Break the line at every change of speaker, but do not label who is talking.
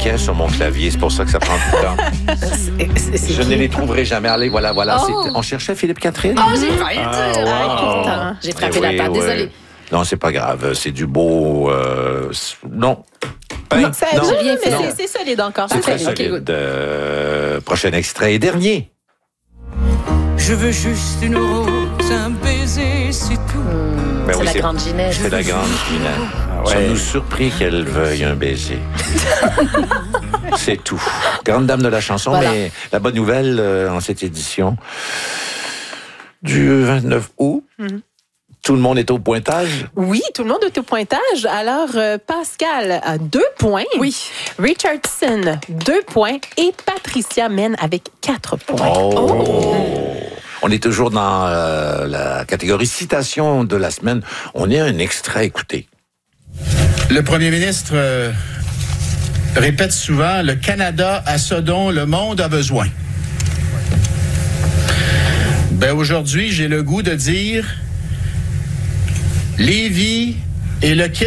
pièces sur mon clavier, c'est pour ça que ça prend tout le temps. Je ne les trouverai jamais. Allez, voilà. On cherchait Philippe Catherine?
Oh, j'ai failli dire.
Wow.
J'ai frappé la table, désolé.
Non, c'est pas grave. C'est du beau... non.
Non, ça
Non.
j'ai rien fait.
Non.
C'est solide encore.
C'est très
solide.
solide. Prochain extrait et dernier.
Je veux juste une rose, un baiser, c'est tout.
Ben
C'est
oui,
la grande Ginette.
C'est la grande Ginette. Sommes-nous surpris qu'elle veuille un baiser? C'est tout. Grande dame de la chanson,
Voilà.
mais la bonne nouvelle en cette édition du 29 août, tout le monde est au pointage.
Oui, tout le monde est au pointage. Alors, Pascal a 2 points.
Oui.
Richardson, 2 points. Et Patricia mène avec 4 points.
On est toujours dans la catégorie citation de la semaine. On est un extrait, écoutez.
Le premier ministre répète souvent, le Canada a ce dont le monde a besoin. Ben aujourd'hui, j'ai le goût de dire, Lévis est le